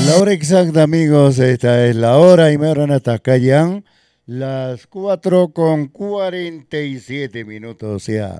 La hora exacta, amigos, esta es la hora y me van hasta Cayán, las 4:47 ya.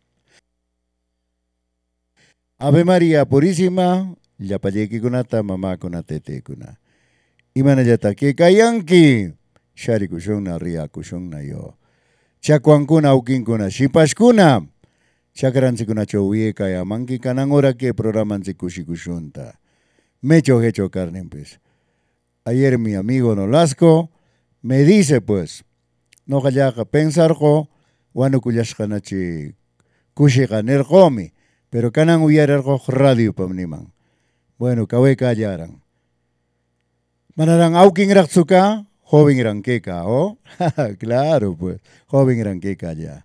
Ave María Purísima, yapayeki kunata, mamá kunatete kuna. Imana yataki kayanki, shari kushona ria kushona yo. Chakwankuna ukinkuna, shipashkuna. Chakransikuna chowie kaya manki kanangora que programan kushikushunta. Mecho hecho carne, pues. Ayer mi amigo Nolasco me dice, pues, no kayaka pensar ko, wano kuyashkanachi kushikanel komi, pero kanan uyar ko radio pamniman. Bueno, kawe kayaran. Manarang auking raksuka, joven rankeka, ¿oh? Claro, pues, joven rankeka ya.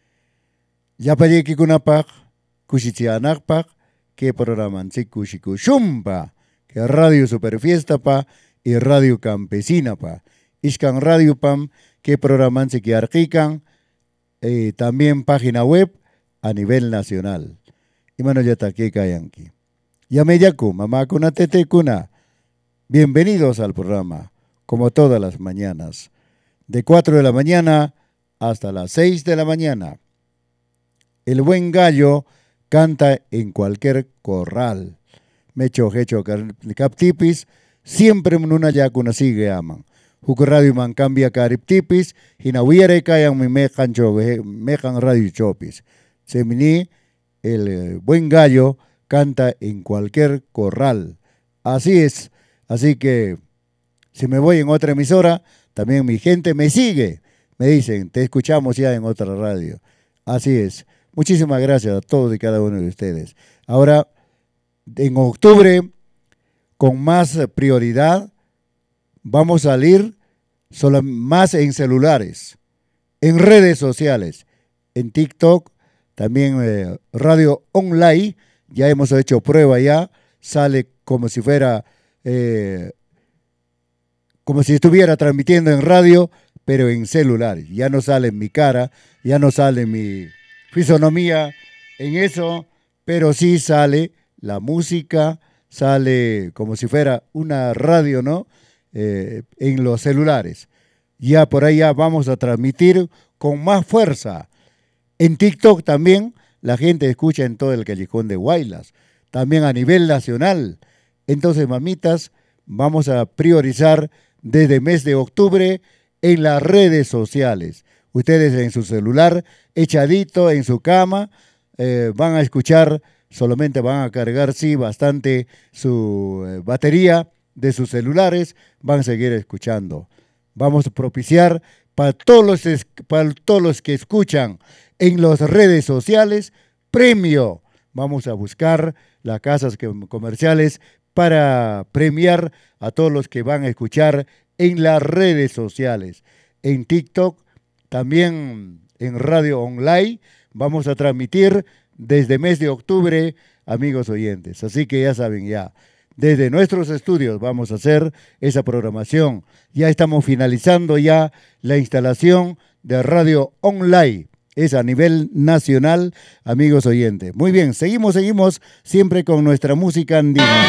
Ya payeki kunapak, kushichianakpak, que programan si kushikushumpa, que radio superfiesta pa, y radio campesina pa. Iskan radio pam, que programan se que arquican, también página web a nivel nacional. Y mano ya taque kayanki. Yameyaku, mamá kuna tete kuna. Bienvenidos al programa, como todas las mañanas, de 4 de la mañana hasta las 6 de la mañana. El buen gallo canta en cualquier corral. Mecho hecho captipis, siempre nuna yakuna sigue aman. Huko radio man cambia cariptipis, hinawiere kayan mi mejan radio chopis. Semini, el buen gallo canta en cualquier corral. Así es. Así que si me voy en otra emisora, también mi gente me sigue. Me dicen, te escuchamos ya en otra radio. Así es. Muchísimas gracias a todos y cada uno de ustedes. Ahora, en octubre, con más prioridad, vamos a salir solo más en celulares, en redes sociales, en TikTok, también radio online. Ya hemos hecho prueba ya, sale como si fuera, como si estuviera transmitiendo en radio, pero en celular. Ya no sale mi cara, ya no sale mi fisonomía en eso, pero sí sale la música, sale como si fuera una radio, ¿no? En los celulares. Ya por ahí ya vamos a transmitir con más fuerza. En TikTok también la gente escucha en todo el callejón de Huaylas, también a nivel nacional. Entonces, mamitas, vamos a priorizar desde el mes de octubre en las redes sociales. Ustedes en su celular, echadito en su cama, van a escuchar, solamente van a cargar, sí, bastante su batería de sus celulares, van a seguir escuchando. Vamos a propiciar para todos los que escuchan en las redes sociales, premio. Vamos a buscar las casas comerciales para premiar a todos los que van a escuchar en las redes sociales. En TikTok, también en radio online, vamos a transmitir desde el mes de octubre, amigos oyentes. Así que ya saben ya, desde nuestros estudios vamos a hacer esa programación. Ya estamos finalizando ya la instalación de radio online. Es a nivel nacional, amigos oyentes. Muy bien, seguimos siempre con nuestra música andina.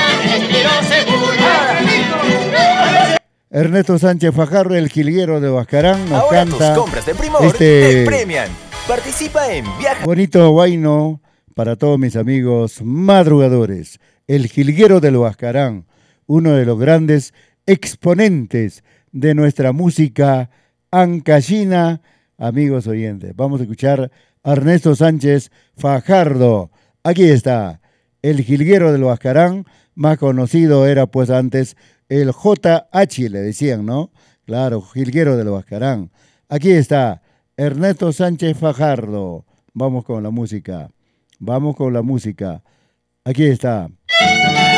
Ernesto Sánchez Fajardo, el jilguero de Huascarán, nos ahora canta tus compras de Primor te premian. Participa en Viaja. Bonito guayno para todos mis amigos madrugadores. El jilguero del Huascarán, uno de los grandes exponentes de nuestra música ancashina, amigos oyentes. Vamos a escuchar a Ernesto Sánchez Fajardo. Aquí está, el jilguero del Huascarán, más conocido era pues antes el JH, le decían, ¿no? Claro, jilguero del Huascarán. Aquí está, Ernesto Sánchez Fajardo. Vamos con la música. Aquí está.